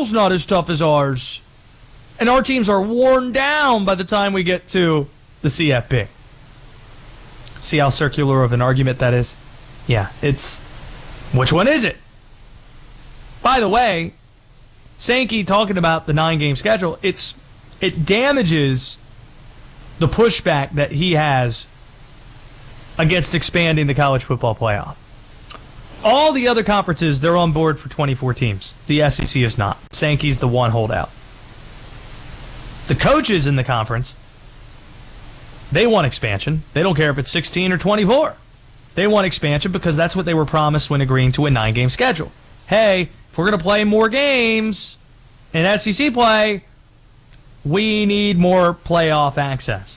schedule's not as tough as ours. And our teams are worn down by the time we get to the CFP. See how circular of an argument that is? Yeah, it's... Which one is it? By the way, Sankey talking about the 9-game schedule, it damages the pushback that he has against expanding the college football playoff. All the other conferences, they're on board for 24 teams. The SEC is not. Sankey's the one holdout. The coaches in the conference, they want expansion. They don't care if it's 16 or 24. They want expansion because that's what they were promised when agreeing to a 9-game schedule. Hey, if we're going to play more games in SEC play, we need more playoff access.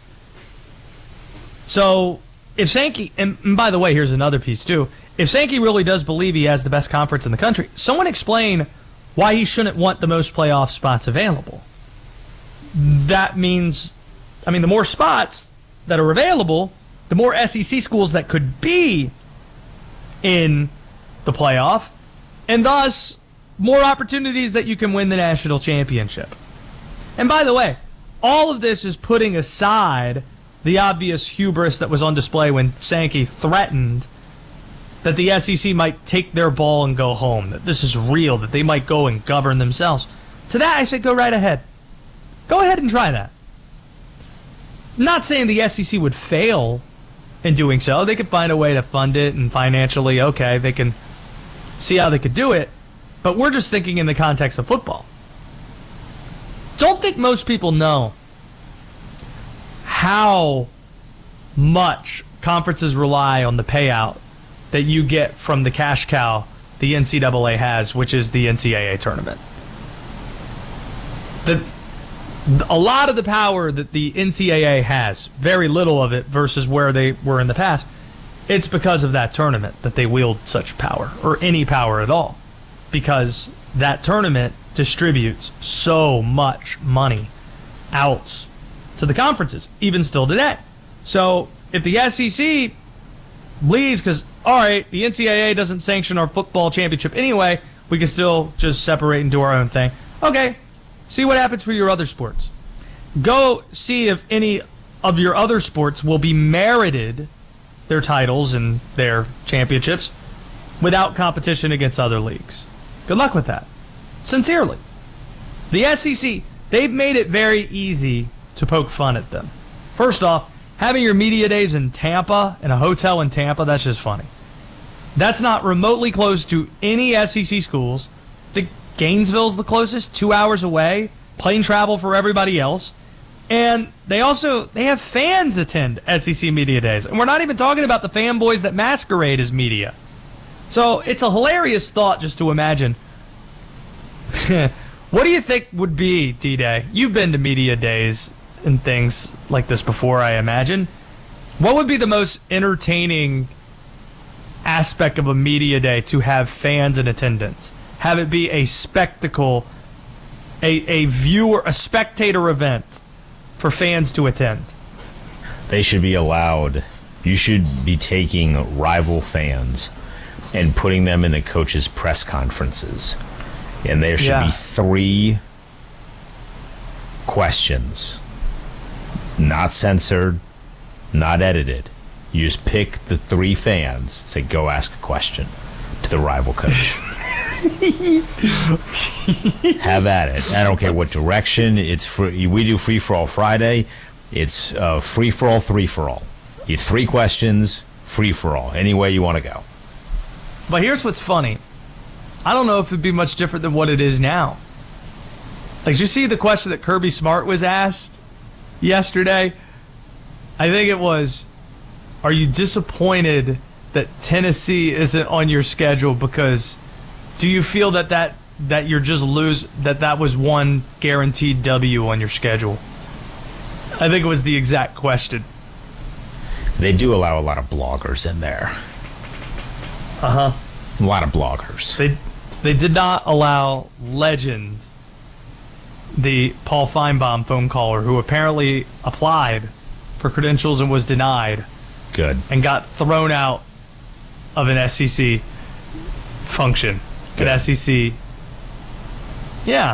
So if Sankey, and by the way, here's another piece too. If Sankey really does believe he has the best conference in the country, someone explain why he shouldn't want the most playoff spots available. That means, the more spots that are available, the more SEC schools that could be in the playoff, and thus more opportunities that you can win the national championship. And by the way, all of this is putting aside the obvious hubris that was on display when Sankey threatened that the SEC might take their ball and go home, that this is real, that they might go and govern themselves. To that, I said, go right ahead. Go ahead and try that. I'm not saying the SEC would fail in doing so. They could find a way to fund it, and financially, okay, they can see how they could do it. But we're just thinking in the context of football. Don't think most people know how much conferences rely on the payout that you get from the cash cow the NCAA has, which is the NCAA tournament. A lot of the power that the NCAA has, very little of it versus where they were in the past, it's because of that tournament that they wield such power, or any power at all, because that tournament distributes so much money out to the conferences, even still today. So if the SEC leaves because, all right, the NCAA doesn't sanction our football championship anyway, we can still just separate and do our own thing. Okay, see what happens for your other sports. Go see if any of your other sports will be merited their titles and their championships without competition against other leagues. Good luck with that. Sincerely. The SEC, they've made it very easy to poke fun at them. First off, having your media days in Tampa, in a hotel in Tampa, that's just funny. That's not remotely close to any SEC schools. I think Gainesville's the closest, 2 hours away, plane travel for everybody else. And they have fans attend SEC media days. And we're not even talking about the fanboys that masquerade as media. So it's a hilarious thought just to imagine. What do you think would be, D-Day? You've been to media days and things like this before, I imagine. What would be the most entertaining aspect of a media day to have fans in attendance? Have it be a spectacle, a spectator event for fans to attend? They should be allowed. You should be taking rival fans and putting them in the coaches' press conferences. And there should be 3 questions. Not censored, not edited. You just pick the 3 fans, say, go ask a question to the rival coach. Have at it. I don't care what direction. It's free. We do Free for All Friday. It's free for all, 3 for all. You have 3 questions, free for all. Any way you want to go. But here's what's funny. I don't know if it'd be much different than what it is now. Like, did you see the question that Kirby Smart was asked yesterday? I think it was, are you disappointed that Tennessee isn't on your schedule because do you feel that you're just that was one guaranteed W on your schedule? I think it was the exact question. They do allow a lot of bloggers in there. Uh-huh. A lot of bloggers. They did not allow legend, the Paul Feinbaum phone caller, who apparently applied for credentials and was denied. Good. And got thrown out of an SEC function. Good. An SEC. Yeah.